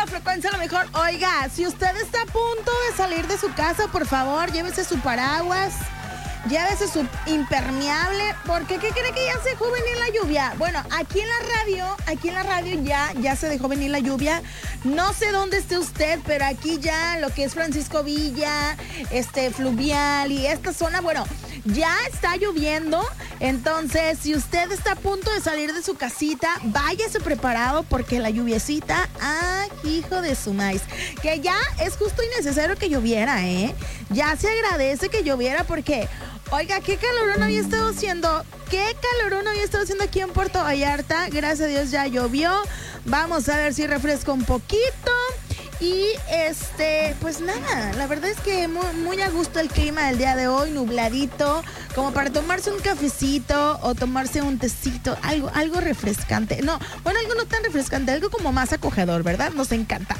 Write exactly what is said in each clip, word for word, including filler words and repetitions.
frecuencia a lo mejor. Oiga, si usted está a punto de salir de su casa, por favor, llévese su paraguas, llévese su impermeable, porque ¿qué cree que ya se dejó venir la lluvia? Bueno, aquí en la radio, aquí en la radio ya, ya se dejó venir la lluvia. No sé dónde esté usted, pero aquí ya lo que es Francisco Villa, este, Fluvial y esta zona, bueno, ya está lloviendo. Entonces, si usted está a punto de salir de su casita, váyase preparado porque la lluviecita, ah, hijo de su maíz, que ya es justo y necesario que lloviera, ¿eh? Ya se agradece que lloviera porque, oiga, qué calorón había estado haciendo, qué calorón había estado haciendo aquí en Puerto Vallarta. Gracias a Dios ya llovió. Vamos a ver si refresca un poquito. Y este, pues nada, la verdad es que muy, muy a gusto el clima del día de hoy, nubladito, como para tomarse un cafecito o tomarse un tecito, algo, algo refrescante. No, bueno, algo no tan refrescante, algo como más acogedor, ¿verdad? Nos encanta.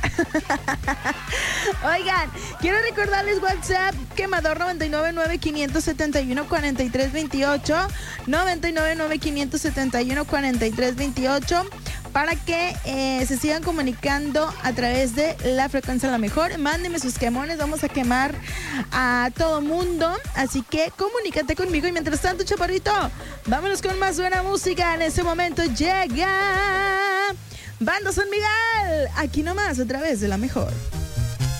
Oigan, quiero recordarles WhatsApp, quemador nueve nueve nueve, cinco siete uno, cuatro tres dos ocho, nueve nueve nueve, cinco siete uno, cuatro tres dos ocho, para que eh, se sigan comunicando a través de la frecuencia a la mejor. Mándenme sus quemones, vamos a quemar a todo mundo, así que comunícate conmigo. Y mientras tanto, chaparrito, vámonos con más buena música. En ese momento llega Banda San Miguel, aquí nomás a través de la mejor.